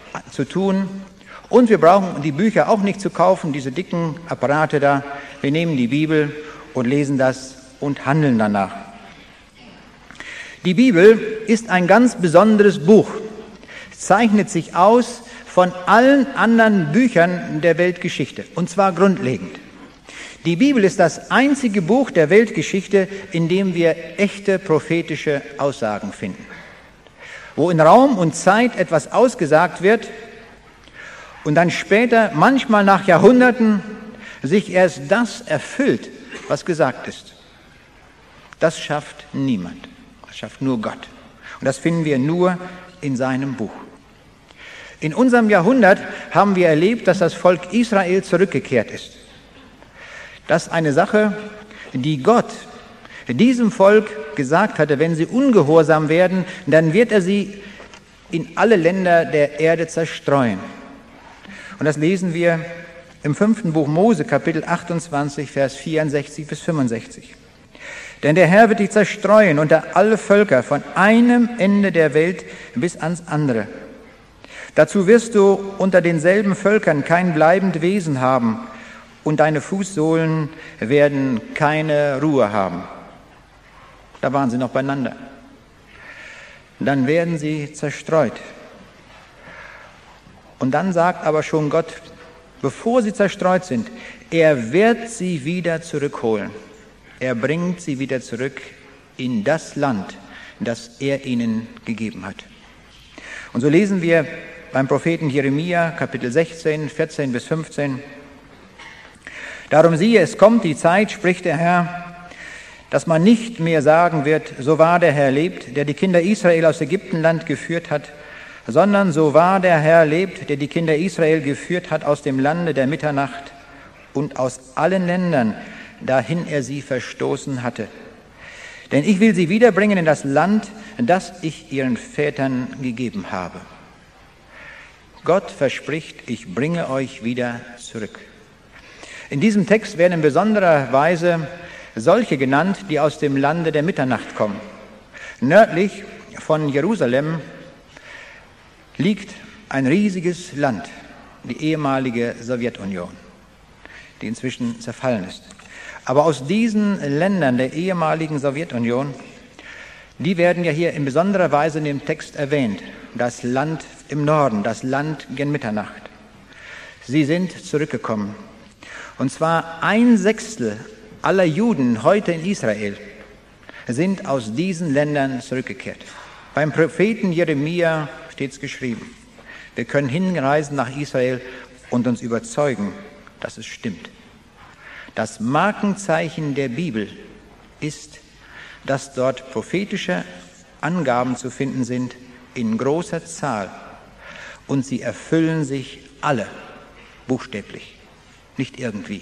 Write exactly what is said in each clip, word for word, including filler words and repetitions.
zu tun. Und wir brauchen die Bücher auch nicht zu kaufen, diese dicken Apparate da. Wir nehmen die Bibel und lesen das und handeln danach. Die Bibel ist ein ganz besonderes Buch. Es zeichnet sich aus von allen anderen Büchern der Weltgeschichte, und zwar grundlegend. Die Bibel ist das einzige Buch der Weltgeschichte, in dem wir echte prophetische Aussagen finden. Wo in Raum und Zeit etwas ausgesagt wird und dann später, manchmal nach Jahrhunderten, sich erst das erfüllt, was gesagt ist. Das schafft niemand. Das schafft nur Gott. Und das finden wir nur in seinem Buch. In unserem Jahrhundert haben wir erlebt, dass das Volk Israel zurückgekehrt ist. Das ist eine Sache, die Gott diesem Volk gesagt hatte, wenn sie ungehorsam werden, dann wird er sie in alle Länder der Erde zerstreuen. Und das lesen wir im fünften Buch Mose, Kapitel achtundzwanzig, Vers vierundsechzig bis fünfundsechzig. Denn der Herr wird dich zerstreuen unter alle Völker, von einem Ende der Welt bis ans andere. Dazu wirst du unter denselben Völkern kein bleibend Wesen haben, und deine Fußsohlen werden keine Ruhe haben. Da waren sie noch beieinander. Dann werden sie zerstreut. Und dann sagt aber schon Gott, bevor sie zerstreut sind, er wird sie wieder zurückholen. Er bringt sie wieder zurück in das Land, das er ihnen gegeben hat. Und so lesen wir beim Propheten Jeremia, Kapitel sechzehn, vierzehn bis fünfzehn. Darum siehe, es kommt die Zeit, spricht der Herr, dass man nicht mehr sagen wird, so wahr der Herr lebt, der die Kinder Israel aus Ägyptenland geführt hat, sondern so wahr der Herr lebt, der die Kinder Israel geführt hat aus dem Lande der Mitternacht und aus allen Ländern, dahin er sie verstoßen hatte. Denn ich will sie wiederbringen in das Land, das ich ihren Vätern gegeben habe. Gott verspricht, ich bringe euch wieder zurück. In diesem Text werden in besonderer Weise solche genannt, die aus dem Lande der Mitternacht kommen. Nördlich von Jerusalem liegt ein riesiges Land, die ehemalige Sowjetunion, die inzwischen zerfallen ist. Aber aus diesen Ländern der ehemaligen Sowjetunion, die werden ja hier in besonderer Weise in dem Text erwähnt. Das Land im Norden, das Land gen Mitternacht. Sie sind zurückgekommen. Und zwar ein Sechstel aller Juden heute in Israel sind aus diesen Ländern zurückgekehrt. Beim Propheten Jeremia steht es geschrieben. Wir können hinreisen nach Israel und uns überzeugen, dass es stimmt. Das Markenzeichen der Bibel ist, dass dort prophetische Angaben zu finden sind in großer Zahl und sie erfüllen sich alle buchstäblich, nicht irgendwie.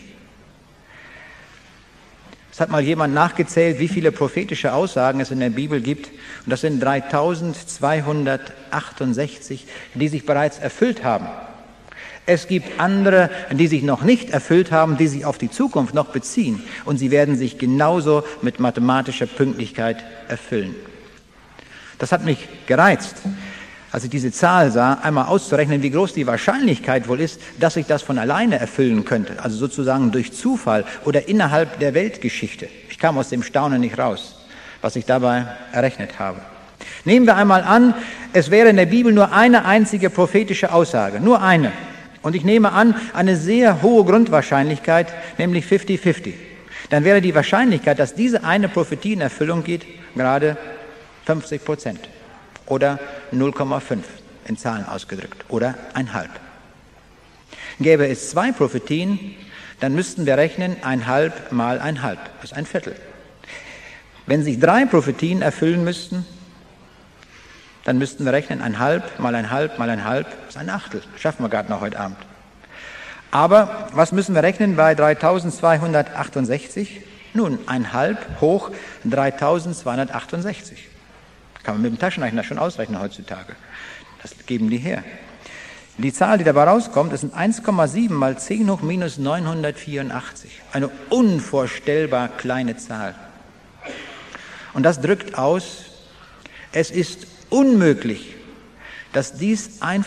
Es hat mal jemand nachgezählt, wie viele prophetische Aussagen es in der Bibel gibt, und das sind dreitausendzweihundertachtundsechzig, die sich bereits erfüllt haben. Es gibt andere, die sich noch nicht erfüllt haben, die sich auf die Zukunft noch beziehen, und sie werden sich genauso mit mathematischer Pünktlichkeit erfüllen. Das hat mich gereizt, als ich diese Zahl sah, einmal auszurechnen, wie groß die Wahrscheinlichkeit wohl ist, dass sich das von alleine erfüllen könnte, also sozusagen durch Zufall oder innerhalb der Weltgeschichte. Ich kam aus dem Staunen nicht raus, was ich dabei errechnet habe. Nehmen wir einmal an, es wäre in der Bibel nur eine einzige prophetische Aussage, nur eine. Und ich nehme an, eine sehr hohe Grundwahrscheinlichkeit, nämlich fünfzig fünfzig. Dann wäre die Wahrscheinlichkeit, dass diese eine Prophetie in Erfüllung geht, gerade fünfzig Prozent oder null Komma fünf in Zahlen ausgedrückt oder ein halb. Gäbe es zwei Prophetien, dann müssten wir rechnen, ein halb mal ein halb, das ist ein Viertel. Wenn sich drei Prophetien erfüllen müssten, dann müssten wir rechnen, ein halb mal ein halb mal ein halb, das ist ein Achtel. Das schaffen wir gerade noch heute Abend. Aber was müssen wir rechnen bei dreitausendzweihundertachtundsechzig? Nun, ein halb hoch dreitausendzweihundertachtundsechzig. Kann man mit dem Taschenrechner schon ausrechnen heutzutage. Das geben die her. Die Zahl, die dabei rauskommt, ist eins Komma sieben mal zehn hoch minus neunhundertvierundachtzig. Eine unvorstellbar kleine Zahl. Und das drückt aus, es ist unmöglich, dass dies einfach